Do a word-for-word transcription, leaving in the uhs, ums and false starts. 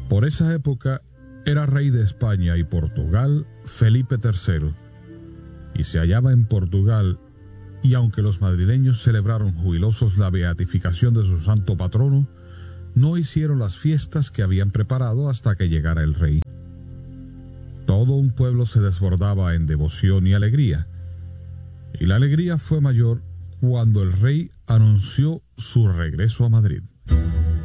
Por esa época era rey de España y Portugal Felipe tercero, y se hallaba en Portugal, y aunque los madrileños celebraron jubilosos la beatificación de su santo patrono, no hicieron las fiestas que habían preparado hasta que llegara el rey. Todo un pueblo se desbordaba en devoción y alegría, y la alegría fue mayor cuando el rey anunció su regreso a Madrid.